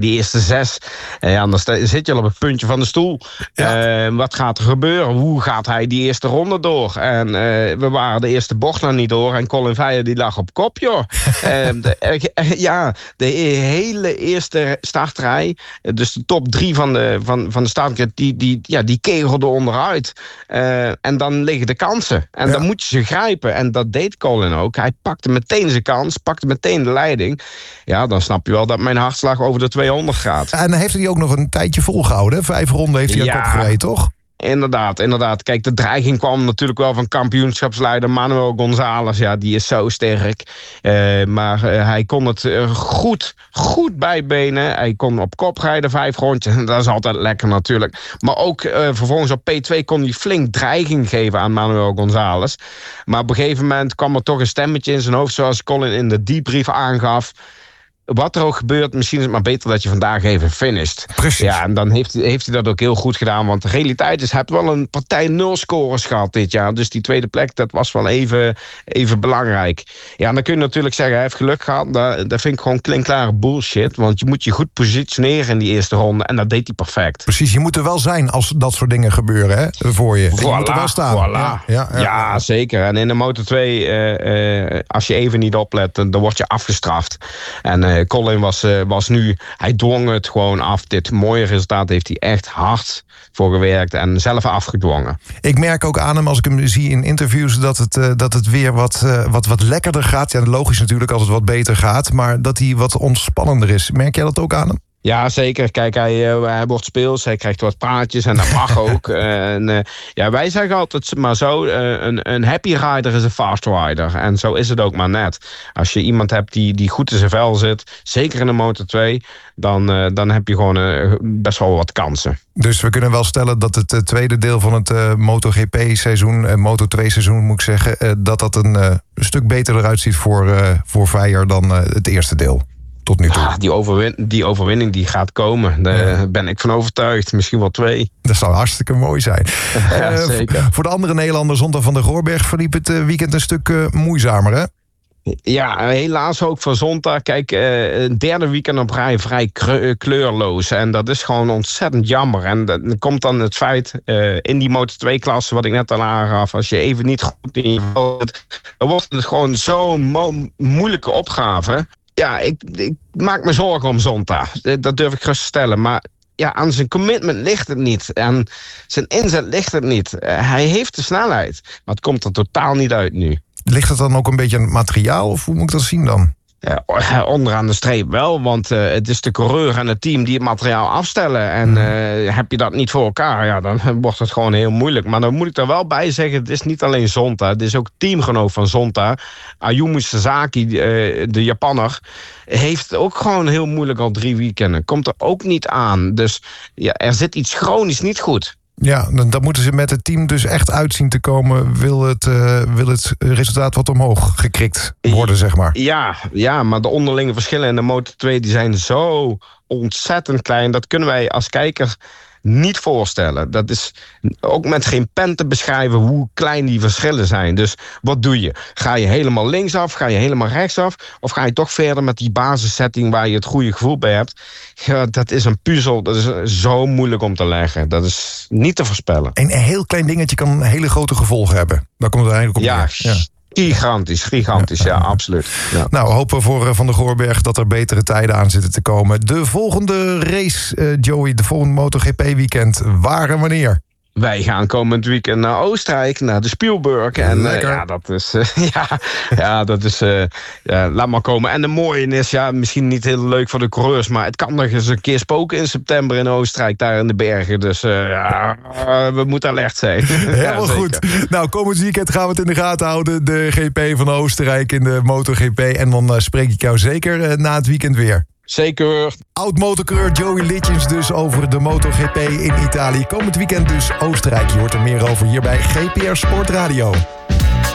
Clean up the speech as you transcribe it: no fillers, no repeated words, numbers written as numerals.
Die eerste 6, dan zit je al op het puntje van de stoel. Ja. Wat gaat er gebeuren? Hoe gaat hij die eerste ronde door? En we waren de eerste bocht nog niet door. En Colin Veyer die lag op kop, joh. De hele eerste startrij, dus de top 3 van de startgrid, die kegelde onderuit. En dan liggen de kansen. En dan moet je ze grijpen. En dat deed Colin ook. Hij pakte meteen zijn kans, pakte meteen de leiding. Ja, dan snap je wel dat mijn hartslag over de 200 gaat. En heeft hij ook nog een tijdje volgehouden. 5 ronden heeft hij aan kop gereden, toch? Inderdaad. Kijk, de dreiging kwam natuurlijk wel van kampioenschapsleider Manuel Gonzalez. Ja, die is zo sterk. Maar hij kon het goed bijbenen. Hij kon op kop rijden 5 rondjes. En dat is altijd lekker natuurlijk. Maar ook vervolgens op P2 kon hij flink dreiging geven aan Manuel Gonzalez. Maar op een gegeven moment kwam er toch een stemmetje in zijn hoofd, zoals Colin in de debrief aangaf. Wat er ook gebeurt, misschien is het maar beter dat je vandaag even finisht. Precies. Ja, en dan heeft hij dat ook heel goed gedaan. Want de realiteit is, hij heeft wel een partij 0 scores gehad dit jaar. Dus die tweede plek, dat was wel even belangrijk. Ja, en dan kun je natuurlijk zeggen, hij heeft geluk gehad. Dat vind ik gewoon klinkklare bullshit. Want je moet je goed positioneren in die eerste ronde. En dat deed hij perfect. Precies, je moet er wel zijn als dat soort dingen gebeuren, hè, voor je. Je moet er wel staan. Voilà. Ja, zeker. En in de Moto2, als je even niet oplet, dan word je afgestraft. En Colin was nu, hij dwong het gewoon af. Dit mooie resultaat heeft hij echt hard voor gewerkt en zelf afgedwongen. Ik merk ook aan hem, als ik hem zie in interviews, dat het weer wat lekkerder gaat. Ja, logisch natuurlijk als het wat beter gaat, maar dat hij wat ontspannender is. Merk jij dat ook aan hem? Ja, zeker. Kijk, hij wordt speels, hij krijgt wat praatjes en dat mag ook. Wij zeggen altijd maar zo, een happy rider is een fast rider. En zo is het ook maar net. Als je iemand hebt die goed in zijn vel zit, zeker in de Moto2, dan heb je gewoon best wel wat kansen. Dus we kunnen wel stellen dat het tweede deel van het MotoGP-seizoen, Moto2-seizoen moet ik zeggen, dat een stuk beter eruit ziet voor Veyer dan het eerste deel. Tot nu toe. Die overwinning die gaat komen. Daar ben ik van overtuigd. Misschien wel 2. Dat zou hartstikke mooi zijn. Ja, zeker. Voor de andere Nederlander, Zonta van der Goorberg, verliep het weekend een stuk moeizamer, hè? Ja, helaas ook voor Zonta. Kijk, derde weekend op rij vrij kleurloos. En dat is gewoon ontzettend jammer. En dan komt dan het feit, in die Moto2-klasse, wat ik net al aangaf, als je even niet goed in je vel zit, dan wordt het gewoon zo'n moeilijke opgave. Ja, ik maak me zorgen om Zonta. Dat durf ik gerust te stellen. Maar ja, aan zijn commitment ligt het niet. Aan zijn inzet ligt het niet. Hij heeft de snelheid. Maar het komt er totaal niet uit nu. Ligt het dan ook een beetje aan het materiaal? Of hoe moet ik dat zien dan? Onderaan de streep wel, want het is de coureur en het team die het materiaal afstellen. En heb je dat niet voor elkaar, ja, dan wordt het gewoon heel moeilijk. Maar dan moet ik er wel bij zeggen, het is niet alleen Zonta. Het is ook teamgenoot van Zonta. Ayumu Sasaki, de Japanner, heeft het ook gewoon heel moeilijk al 3 weekenden. Komt er ook niet aan. Dus ja, er zit iets chronisch niet goed. Ja, dan moeten ze met het team dus echt uitzien te komen. Wil het resultaat wat omhoog gekrikt worden, zeg maar. Ja, maar de onderlinge verschillen in de Moto2 die zijn zo ontzettend klein. Dat kunnen wij als kijker niet voorstellen. Dat is ook met geen pen te beschrijven hoe klein die verschillen zijn. Dus wat doe je? Ga je helemaal linksaf? Ga je helemaal rechtsaf? Of ga je toch verder met die basissetting waar je het goede gevoel bij hebt? Ja, dat is een puzzel. Dat is zo moeilijk om te leggen. Dat is niet te voorspellen. Een heel klein dingetje kan hele grote gevolgen hebben. Daar komt het eigenlijk op neer. Ja. Gigantisch, ja, absoluut. Ja. Nou, hopen voor Van der Goorberg dat er betere tijden aan zitten te komen. De volgende race, Joey, de volgende MotoGP-weekend, waar en wanneer? Wij gaan komend weekend naar Oostenrijk, naar de Spielberg. En dat is... laat maar komen. En de mooie is, misschien niet heel leuk voor de coureurs, maar het kan nog eens een keer spoken in september in Oostenrijk, daar in de bergen. Dus we moeten alert zijn. Helemaal goed. Nou, komend weekend gaan we het in de gaten houden. De GP van Oostenrijk in de MotoGP. En dan spreek ik jou zeker na het weekend weer. Zeker. Oud-motorcoureur Joey Litjens dus over de MotoGP in Italië. Komend weekend dus Oostenrijk. Je hoort er meer over hier bij GPR Sport Radio.